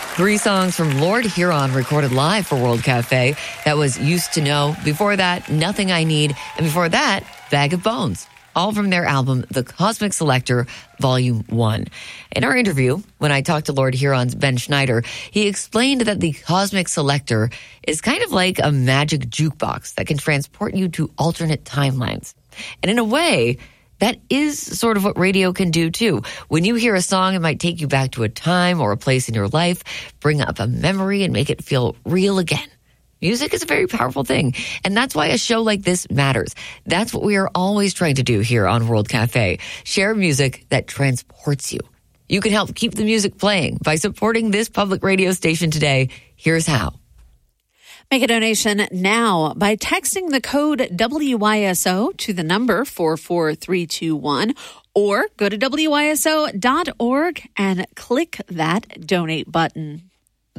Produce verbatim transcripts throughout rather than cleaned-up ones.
Three songs from Lord Huron recorded live for World Cafe. That was Used to Know. Before that, Nothing I Need. And before that, Bag of Bones. All from their album, The Cosmic Selector, Volume one. In our interview, when I talked to Lord Huron's Ben Schneider, he explained that the Cosmic Selector is kind of like a magic jukebox that can transport you to alternate timelines. And in a way, that is sort of what radio can do too. When you hear a song, it might take you back to a time or a place in your life, bring up a memory and make it feel real again. Music is a very powerful thing, and that's why a show like this matters. That's what we are always trying to do here on World Cafe. Share music that transports you. You can help keep the music playing by supporting this public radio station today. Here's how. Make a donation now by texting the code W Y S O to the number four four three two one, or go to W Y S O dot org and click that donate button.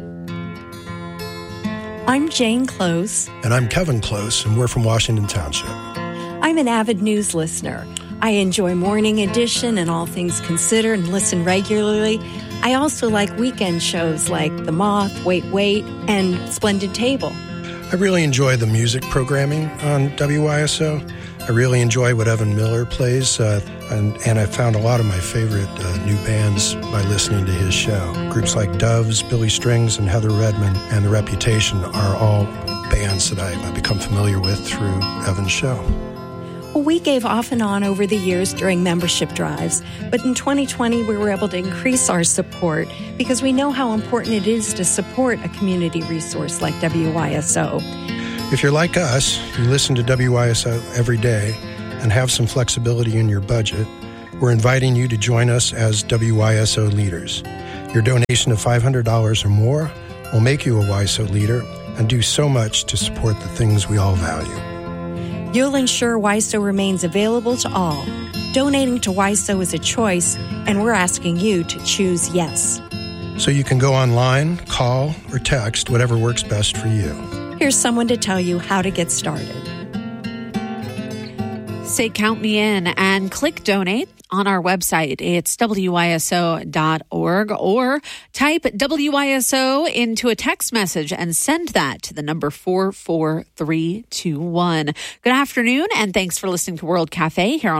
I'm Jane Close. And I'm Kevin Close, and we're from Washington Township. I'm an avid news listener. I enjoy Morning Edition and All Things Considered and listen regularly. I also like weekend shows like The Moth, Wait, Wait, and Splendid Table. I really enjoy the music programming on W Y S O. I really enjoy what Evan Miller plays, uh, and, and I found a lot of my favorite uh, new bands by listening to his show. Groups like Doves, Billy Strings, and Heather Redman, and The Reputation are all bands that I, I become familiar with through Evan's show. Well, we gave off and on over the years during membership drives, but in twenty twenty we were able to increase our support because we know how important it is to support a community resource like W Y S O. If you're like us, you listen to W Y S O every day and have some flexibility in your budget, we're inviting you to join us as W Y S O leaders. Your donation of five hundred dollars or more will make you a W Y S O leader and do so much to support the things we all value. You'll ensure W Y S O remains available to all. Donating to W Y S O is a choice, and we're asking you to choose yes. So you can go online, call, or text, whatever works best for you. Here's someone to tell you how to get started. Say count me in and click donate on our website. It's W Y S O dot org, or type W Y S O into a text message and send that to the number four four three two one. Good afternoon, and thanks for listening to World Cafe here on